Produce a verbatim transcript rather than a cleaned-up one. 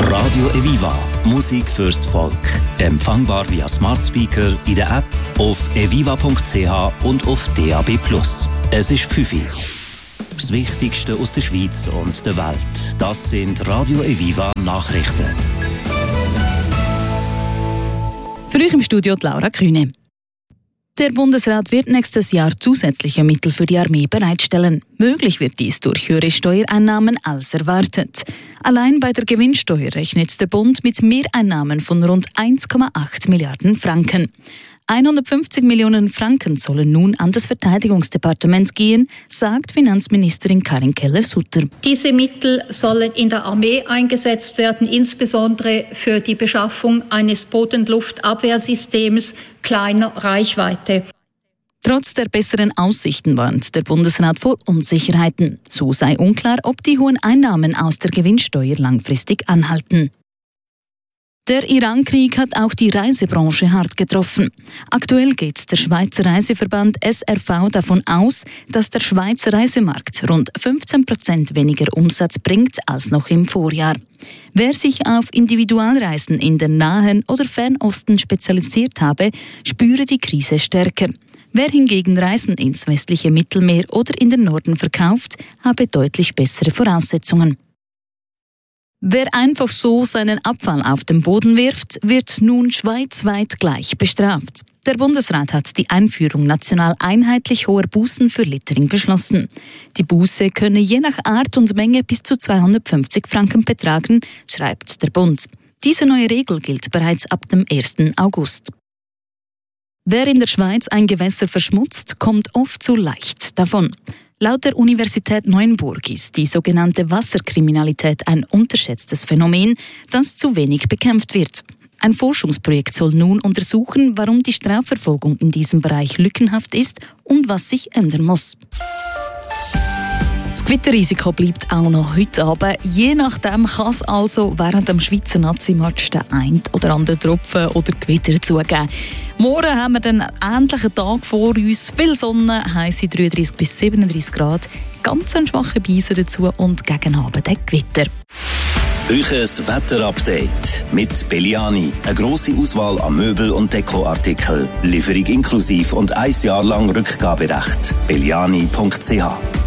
Radio Eviva. Musik fürs Volk. Empfangbar via Smart Speaker, in der App, auf eviva punkt c h und auf D A B plus. Es ist fünf Uhr. Das Wichtigste aus der Schweiz und der Welt. Das sind Radio Eviva Nachrichten. Für euch im Studio die Laura Kühne. Der Bundesrat wird nächstes Jahr zusätzliche Mittel für die Armee bereitstellen. Möglich wird dies durch höhere Steuereinnahmen als erwartet. Allein bei der Gewinnsteuer rechnet der Bund mit Mehreinnahmen von rund eins Komma acht Milliarden Franken. hundertfünfzig Millionen Franken sollen nun an das Verteidigungsdepartement gehen, sagt Finanzministerin Karin Keller-Sutter. Diese Mittel sollen in der Armee eingesetzt werden, insbesondere für die Beschaffung eines Bodenluftabwehrsystems kleiner Reichweite. Trotz der besseren Aussichten warnt der Bundesrat vor Unsicherheiten. So sei unklar, ob die hohen Einnahmen aus der Gewinnsteuer langfristig anhalten. Der Iran-Krieg hat auch die Reisebranche hart getroffen. Aktuell geht der Schweizer Reiseverband S R V davon aus, dass der Schweizer Reisemarkt rund fünfzehn Prozent weniger Umsatz bringt als noch im Vorjahr. Wer sich auf Individualreisen in den Nahen oder Fernosten spezialisiert habe, spüre die Krise stärker. Wer hingegen Reisen ins westliche Mittelmeer oder in den Norden verkauft, habe deutlich bessere Voraussetzungen. Wer einfach so seinen Abfall auf den Boden wirft, wird nun schweizweit gleich bestraft. Der Bundesrat hat die Einführung national einheitlich hoher Bußen für Littering beschlossen. Die Buße könne je nach Art und Menge bis zu zweihundertfünfzig Franken betragen, schreibt der Bund. Diese neue Regel gilt bereits ab dem ersten August. Wer in der Schweiz ein Gewässer verschmutzt, kommt oft zu leicht davon. Laut der Universität Neuenburg ist die sogenannte Wasserkriminalität ein unterschätztes Phänomen, das zu wenig bekämpft wird. Ein Forschungsprojekt soll nun untersuchen, warum die Strafverfolgung in diesem Bereich lückenhaft ist und was sich ändern muss. Das Gewitterrisiko bleibt auch noch heute Abend. Je nachdem kann es also während dem Schweizer Nazi-Match den einen oder anderen Tropfen oder Gewitter zugeben. Morgen haben wir einen ähnlichen Tag vor uns. Viel Sonne, heisse dreiunddreißig bis siebenunddreißig Grad. Ganz ein schwacher Beiser dazu und gegen Abend ein Gewitter. Euches Wetterupdate mit Belliani. Eine grosse Auswahl an Möbel- und Dekoartikeln. Lieferung inklusiv und ein Jahr lang Rückgaberecht. belliani punkt c h